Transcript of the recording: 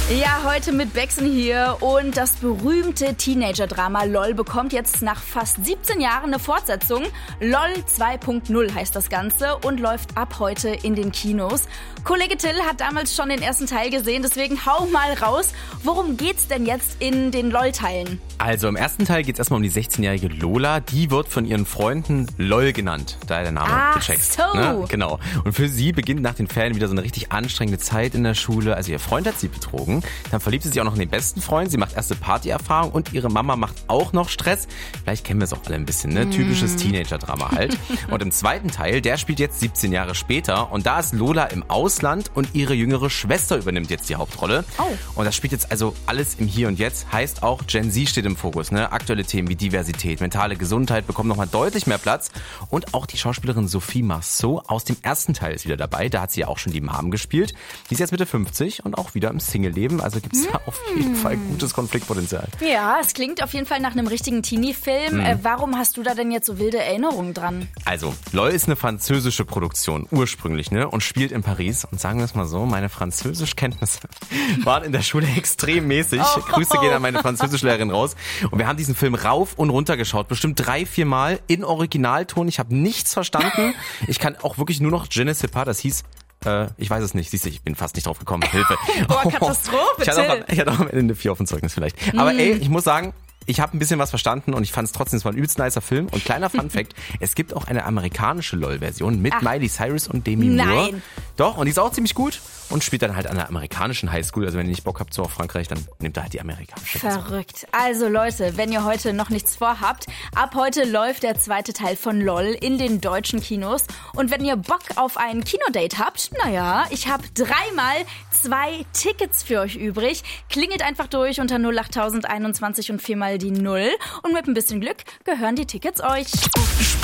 Ja, heute mit Bexen hier und das berühmte Teenager-Drama LOL bekommt jetzt nach fast 17 Jahren eine Fortsetzung. LOL 2.0 heißt das Ganze und läuft ab heute in den Kinos. Kollege Till hat damals schon den ersten Teil gesehen, deswegen hau mal raus. Worum geht's denn jetzt in den LOL-Teilen? Also im ersten Teil geht's erstmal um die 16-jährige Lola. Die wird von ihren Freunden LOL genannt. Daher der Name, du checkst. So. Ne? Genau. Und für sie beginnt nach den Ferien wieder so eine richtig anstrengende Zeit in der Schule. Also ihr Freund hat sie betrogen. Dann verliebt sie sich auch noch in den besten Freund. Sie macht erste Partyerfahrung und ihre Mama macht auch noch Stress. Vielleicht kennen wir es auch alle ein bisschen, ne? Typisches Teenager-Drama halt. Und im zweiten Teil, der spielt jetzt 17 Jahre später. Und da ist Lola im Ausland und ihre jüngere Schwester übernimmt jetzt die Hauptrolle. Oh. Und das spielt jetzt also alles im Hier und Jetzt. Heißt auch, Gen Z steht im Fokus, ne? Aktuelle Themen wie Diversität, mentale Gesundheit bekommen nochmal deutlich mehr Platz. Und auch die Schauspielerin Sophie Marceau aus dem ersten Teil ist wieder dabei. Da hat sie ja auch schon die Mom gespielt. Die ist jetzt Mitte 50 und auch wieder im Single-Leben. Also gibt es da auf jeden Fall gutes Konfliktpotenzial. Ja, es klingt auf jeden Fall nach einem richtigen Teenie-Film. Warum hast du da denn jetzt so wilde Erinnerungen dran? Also, LOL ist eine französische Produktion, ursprünglich, ne? Und spielt in Paris. Und sagen wir es mal so, meine Französischkenntnisse waren in der Schule extrem mäßig. Grüße gehen an meine Französischlehrerin raus. Und wir haben diesen Film rauf und runter geschaut. Bestimmt 3-4 Mal in Originalton. Ich habe nichts verstanden. Ich kann auch wirklich nur noch Je ne sais pas, das hieß... ich weiß es nicht. Siehst du, ich bin fast nicht drauf gekommen. Hilfe. Boah, Katastrophe, Ich hatte auch am Ende eine 4 auf dem Zeugnis vielleicht. Aber ey, ich muss sagen, ich habe ein bisschen was verstanden und ich fand es trotzdem, es war ein übelst nicer Film. Und kleiner Funfact, es gibt auch eine amerikanische LOL-Version mit Miley Cyrus und Demi Moore. Nein. Doch, und die ist auch ziemlich gut und spielt dann halt an der amerikanischen Highschool. Also wenn ihr nicht Bock habt so auf Frankreich, dann nehmt ihr halt die amerikanische. Verrückt. Also Leute, wenn ihr heute noch nichts vorhabt, ab heute läuft der zweite Teil von LOL in den deutschen Kinos. Und wenn ihr Bock auf ein Kinodate habt, naja, ich habe 3-mal 2 Tickets für euch übrig. Klingelt einfach durch unter 08021 und 4-mal die 0. Und mit ein bisschen Glück gehören die Tickets euch.